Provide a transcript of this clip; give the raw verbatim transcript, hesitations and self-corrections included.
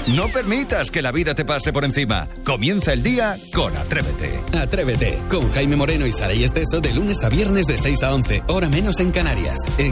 No permitas que la vida te pase por encima. Comienza el día con Atrévete. Atrévete, con Jaime Moreno y Saray Esteso de lunes a viernes de seis a once, hora menos en Canarias. En